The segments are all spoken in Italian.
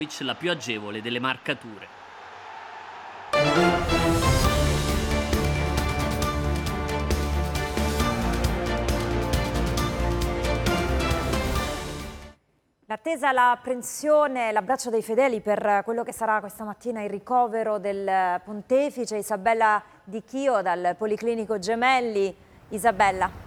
La più agevole delle marcature. L'attesa, l'apprensione, l'abbraccio dei fedeli per quello che sarà questa mattina il ricovero del pontefice. Isabella Di Chio dal Policlinico Gemelli. Isabella.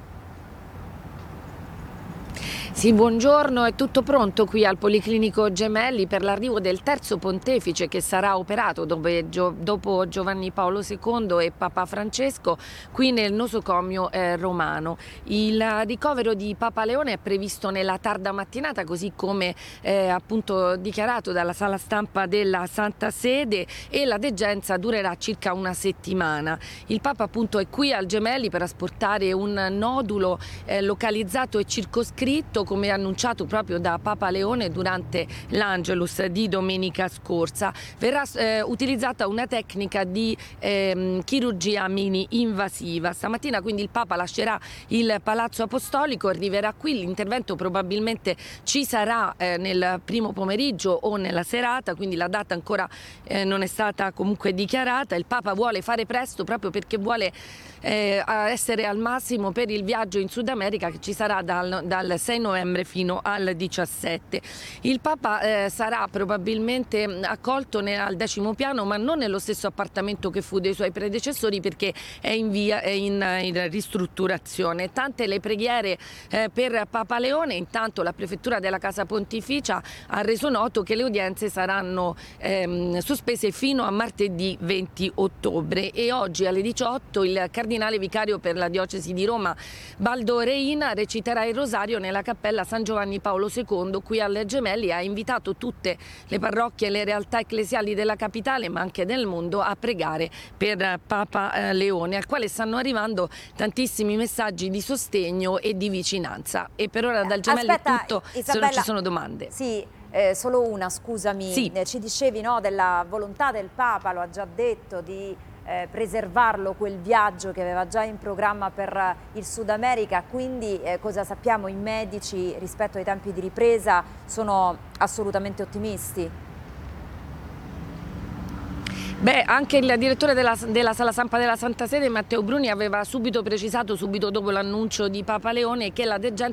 Sì, buongiorno, è tutto pronto qui al Policlinico Gemelli per l'arrivo del terzo pontefice che sarà operato dopo Giovanni Paolo II e Papa Francesco qui nel nosocomio romano. Il ricovero di Papa Leone è previsto nella tarda mattinata, così come appunto dichiarato dalla sala stampa della Santa Sede, e la degenza durerà circa una settimana. Il Papa appunto è qui al Gemelli per asportare un nodulo localizzato e circoscritto, come annunciato proprio da Papa Leone durante l'Angelus di domenica scorsa. Verrà utilizzata una tecnica di chirurgia mini invasiva. Stamattina quindi il Papa lascerà il Palazzo Apostolico, arriverà qui, l'intervento probabilmente ci sarà nel primo pomeriggio o nella serata, quindi la data ancora non è stata comunque dichiarata. Il Papa vuole fare presto proprio perché vuole essere al massimo per il viaggio in Sud America che ci sarà dal 6 novembre fino al 17. Il Papa sarà probabilmente accolto al 10° piano, ma non nello stesso appartamento che fu dei suoi predecessori, perché è in ristrutturazione. Tante le preghiere per Papa Leone. Intanto la prefettura della Casa Pontificia ha reso noto che le udienze saranno sospese fino a martedì 20 ottobre e oggi alle 18 il cardinale vicario per la diocesi di Roma Baldo Reina reciterà il rosario nella cappella San Giovanni Paolo II qui alle Gemelli. Ha invitato tutte le parrocchie e le realtà ecclesiali della capitale, ma anche del mondo, a pregare per Papa Leone, al quale stanno arrivando tantissimi messaggi di sostegno e di vicinanza. E per ora dal Gemelli è tutto, Isabella, se non ci sono domande. Sì, solo una, scusami. Sì. Ci dicevi, no, della volontà del Papa, lo ha già detto, di preservarlo quel viaggio che aveva già in programma per il Sud America, quindi cosa sappiamo? I medici rispetto ai tempi di ripresa sono assolutamente ottimisti? Beh, anche il direttore della sala stampa della Santa Sede, Matteo Bruni, aveva subito precisato, subito dopo l'annuncio di Papa Leone, che la degenza